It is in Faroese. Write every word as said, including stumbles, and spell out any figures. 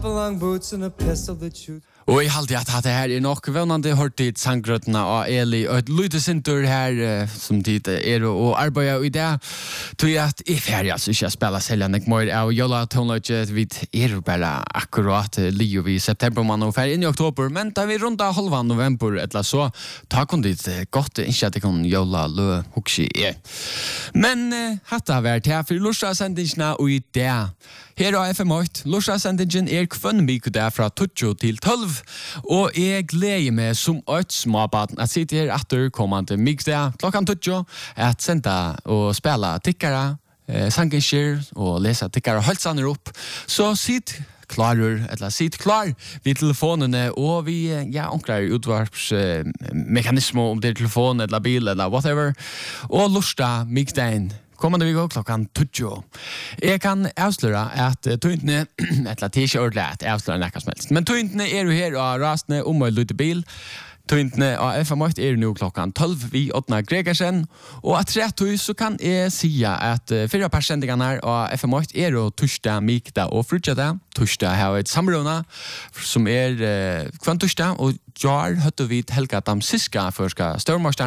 hop-along boots and a pistol that shoots. Og jeg halte at det her er nok vannende hørt i sanggrøttene av Eli, og et lydesintur her som tid er og arbeider i det. Tog jeg at jeg ferdig altså ikke spille selgende mer av Jolla Toneløgget. Vi er bare akkurat liv i september man og ferdig inn i oktober, men da vi runda halva november eller så, ta kun dit godt ikke at det kan Jolla lø hukse er. Men hatt har vært her for lortsagsendingene og i det. Her er F M åtte, lortsagsendingen er kvønnmyk der fra tjugo til tolv. Og jeg gleder meg som et småbaden at sitte her etter kommende mygdag klokkan tjugo at senda og spela tikkara, eh, sangenskjer og lesa tikkara og holdt sanner opp. Så sitt klarer, eller sitt klar vid telefonene og vi, ja, onklar utvarpsmekanismer om det er telefon eller bil eller whatever. Og lorsta mygdagen kommande vi går klockan tjugo. Jag kan avslöja att tøyntene, eller t-shirt ordentligt, avslöja näka som helst. Men tøyntene är ju här och rastne om och lite bil. Tøyntene av F M åtte er nu klockan tolv vi åttna Gregersen. Og at trettøy så kan jeg si at fyra persendingarna av F M åtte er jo torsdag, mikdag og frutjada. Torsdag har vi et samruna som er uh, kvann torsdag, og jar høtte vi helga dam siska førska størmårsdag